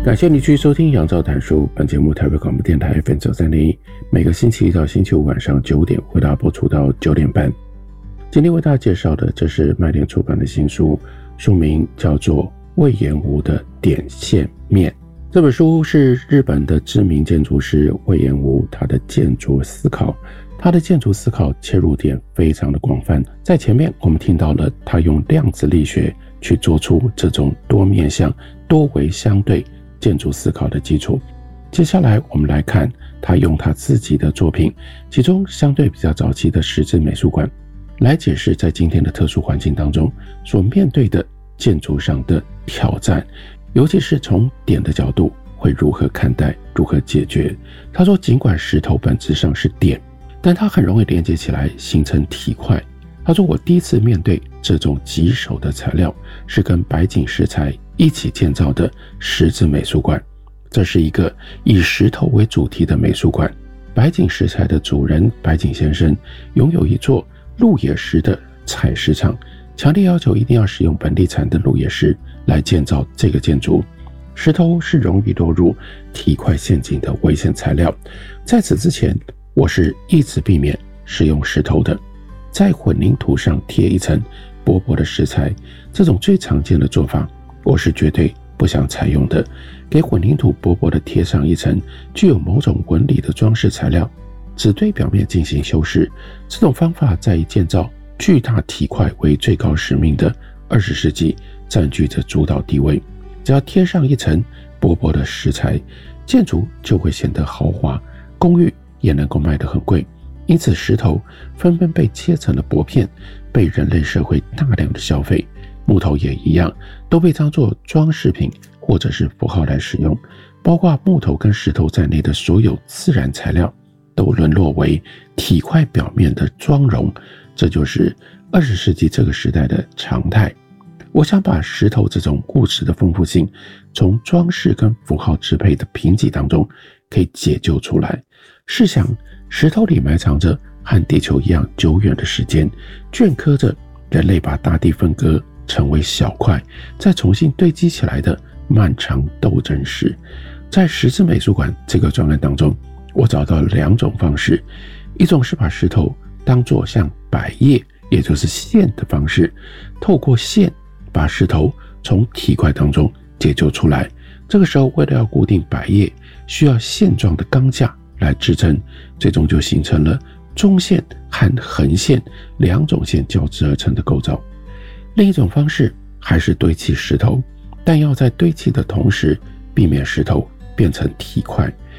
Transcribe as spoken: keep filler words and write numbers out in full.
感谢你继续收听杨照谈书，本节目台北广播电台 F M 九三零一，每个星期一到星期五晚上九点为大家播出到九点半。今天为大家介绍的，这是麦田出版的新书，书名叫做《隈研吾的点线面》。这本书是日本的知名建筑师隈研吾他的建筑思考，他的建筑思考切入点非常的广泛。在前面我们听到了他用量子力学去做出这种多面向、多维相对建筑思考的基础。接下来我们来看他用他自己的作品，其中相对比较早期的十字美术馆，来解释在今天的特殊环境当中所面对的建筑上的挑战，尤其是从点的角度会如何看待，如何解决。他说尽管石头本质上是点，但它很容易连接起来形成体块。他说我第一次面对这种棘手的材料是跟白井石材一起建造的十字美术馆。这是一个以石头为主题的美术馆，白井石材的主人白井先生拥有一座鹿野石的采石场，强烈要求一定要使用本地产的鹿野石来建造这个建筑。石头是容易落入体块陷阱的危险材料，在此之前我是一直避免使用石头的。在混凝土上贴一层薄薄的石材，这种最常见的做法我是绝对不想采用的。给混凝土薄薄的贴上一层具有某种纹理的装饰材料，只对表面进行修饰，这种方法在以建造巨大体块为最高使命的二十世纪占据着主导地位。只要贴上一层薄薄的石材，建筑就会显得豪华，公寓也能够卖得很贵。因此石头纷纷被切成了薄片，被人类社会大量的消费。木头也一样，都被当作装饰品或者是符号来使用。包括木头跟石头在内的所有自然材料都沦落为体块表面的妆容，这就是二十世纪这个时代的常态。我想把石头这种物质的丰富性从装饰跟符号支配的贫瘠当中可以解救出来。试想石头里埋藏着和地球一样久远的时间，镌刻着人类把大地分割成为小块再重新堆积起来的漫长斗争史。在十字美术馆这个专案当中，我找到了两种方式，一种是把石头当作像百叶也就是线的方式，透过线把石头从体块当中解救出来。这个时候为了要固定百叶，需要线状的钢架来支撑，最终就形成了中线和横线两种线交织而成的构造。另一种方式还是堆砌石头，但要在堆砌的同时避免石头变成体块。